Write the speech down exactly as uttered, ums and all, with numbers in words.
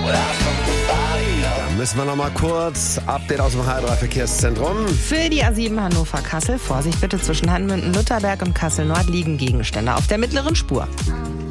Da müssen wir noch mal kurz Update aus dem H drei Verkehrszentrum. Für die A sieben Hannover-Kassel, Vorsicht bitte, zwischen Hanmünden, Lutherberg und Kassel-Nord liegen Gegenstände auf der mittleren Spur.